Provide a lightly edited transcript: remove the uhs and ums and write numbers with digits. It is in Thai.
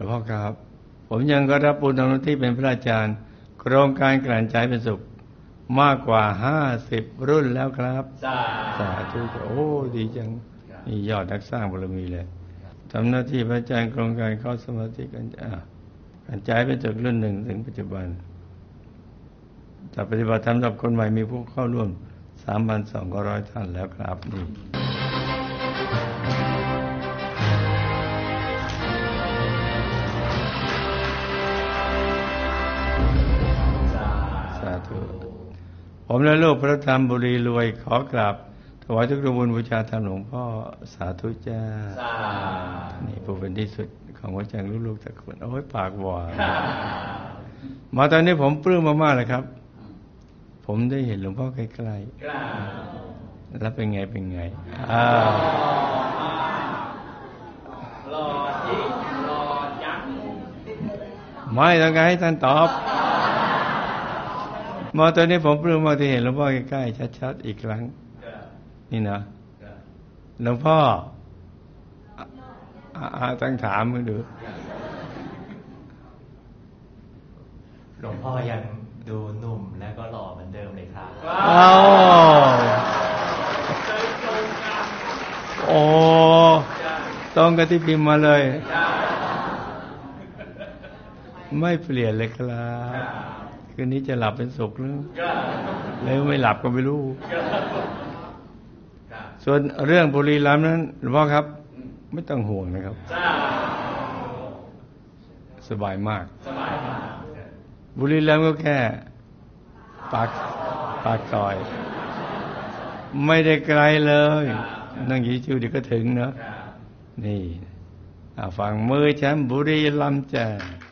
พ่อครับผมยังก็รับบุญทำหน้าที่เป็นพระอาจารย์โครงการกลั่นใจเป็นสุขมากกว่า50รุ่นแล้วครับสาธุโอ้ดีจังนี่ยอดนักสร้างบารมีเลยทำหน้าที่พระอาจารย์โครงการเข้าสมาธิกันใจเป็นสุขรุ่น 1ถึงปัจจุบันแต่ปฏิบัติธรรมสำหรับคนใหม่มีผู้เข้าร่วม 3,200 ท่านแล้วครับนี่สาธุผมและลูกพระธรรมบุรีรวยขอกราบถวายทุกดวงบุญบูชาธรรมหลวงพ่อสาธุจ้านี่ผู้เป็นที่สุดของหัวใจลูกๆทุกคนโอ้ยปากหวานมาตอนนี้ผมปลื้มมากๆเลยครับผมได้เห็นหลวงพ่อใกล้ๆแล้วเป็นไงหล่อจริงหล่อจังไม่ต้องการให้ท่านตอบมาตอนนี้ผมปลื้มมากที่เห็นหลวงพ่อใกล้ๆชัดๆอีกครั้งนี่นะหลวงพ่อต้องถามมึงดูหลวงพ่อยังดูหนุ่มและก็หล่อเหมือนเดิมเลยครับโอ้ต้องกับที่พิมพ์มาเลยไม่เปลี่ยนเลยครับคืนนี้จะหลับเป็นสุขหรือแล้วไม่หลับก็ไม่รู้ส่วนเรื่องบุรีรัมย์นั้นหลวงพ่อครับไม่ต้องห่วงนะครับสบายมากบุรีรัมย์ก็แค่ปากซอยไม่ได้ไกลเลยนั่งชิวๆเดี๋ยวก็ถึงเนอะนี่ฟังมือแชมป์บุรีรัมย์จ้ะ